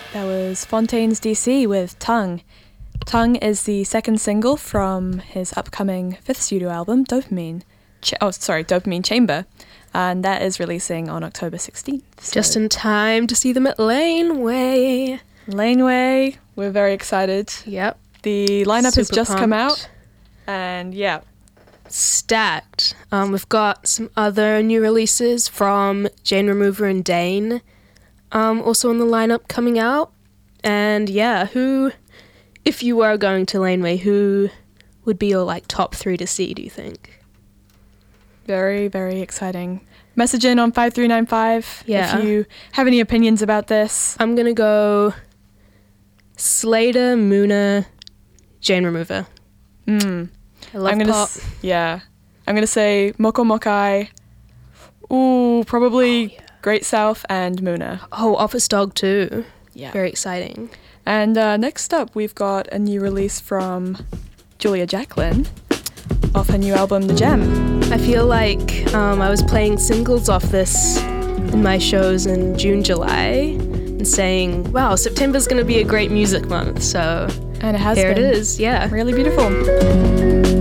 That was Fontaines DC with Tongue. Tongue is the second single from his upcoming fifth studio album, Dopamine. Dopamine Chamber. And that is releasing on October 16th. So. Just in time to see them at Laneway. Laneway, we're very excited. Yep. The lineup has just pumped. come out. And yeah. Stacked. We've got some other new releases from Jane Remover and Dane. Also in the lineup coming out. And yeah, if you were going to Laneway, who would be your top 3 to see, do you think? Very, very exciting. Message in on 5395 if you have any opinions about this. I'm going to go Slater, Muna, Jane Remover. I love pop. I'm going to say Moko Mokai. Ooh, probably Great South and Muna. Oh, Office Dog too. Yeah. Very exciting. And next up, we've got a new release from Julia Jacqueline off her new album, The Gem. I feel like I was playing singles off this in my shows in June, July, and saying, wow, September's going to be a great music month. So and it has here been. it is, yeah. Really beautiful.